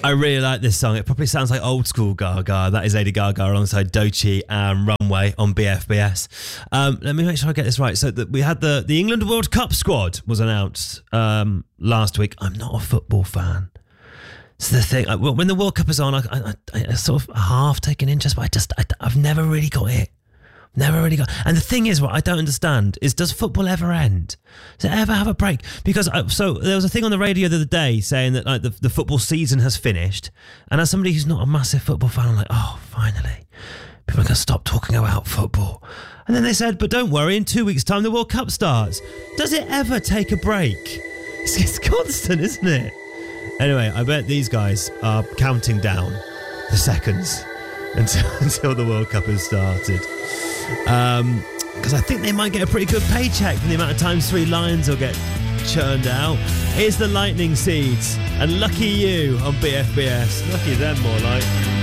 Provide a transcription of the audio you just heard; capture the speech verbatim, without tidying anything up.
I really like this song. It probably sounds like old school Gaga. That is Lady Gaga alongside Doechii and Runway on B F B S. Um, let me make sure I get this right. So that we had the, the England World Cup squad was announced um, last week. I'm not a football fan. It's the thing. I, when the World Cup is on, I, I, I, I sort of half take an interest, but I just, I, I've never really got it. Never really got. And the thing is, what I don't understand is, does football ever end? Does it ever have a break? Because I, so there was a thing on the radio the other day saying that like the, the football season has finished, and as somebody who's not a massive football fan, I'm like, oh, finally, people are going to stop talking about football. And then they said, but don't worry, in two weeks' time the World Cup starts. Does it ever take a break? It's, it's constant, isn't it? Anyway, I bet these guys are counting down the seconds until until the World Cup has started. Um, because I think they might get a pretty good paycheck for the amount of times three lines will get churned out. Here's the Lightning Seeds and Lucky You on B F B S. Lucky them, more like.